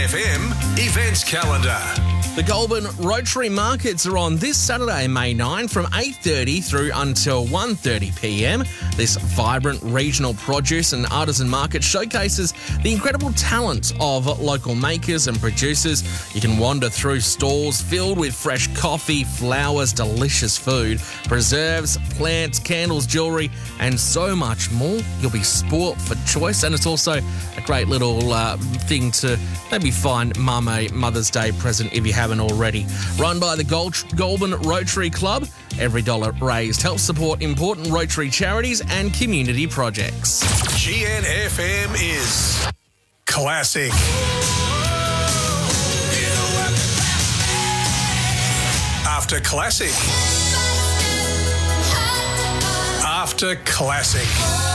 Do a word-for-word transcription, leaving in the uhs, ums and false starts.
F M events calendar. The Goulburn Rotary Markets are on this Saturday, May ninth, from eight thirty through until one thirty p m. This vibrant regional produce and artisan market showcases the incredible talent of local makers and producers. You can wander through stalls filled with fresh coffee, flowers, delicious food, preserves, plants, candles, jewellery, and so much more. You'll be sport for choice, and it's also a great little uh, thing to maybe find mum a Mother's Day present if you haven't already. Run by the Gol- Goulburn Rotary Club, every dollar raised helps support important Rotary charities and community projects. G N F M is classic. After classic. After classic.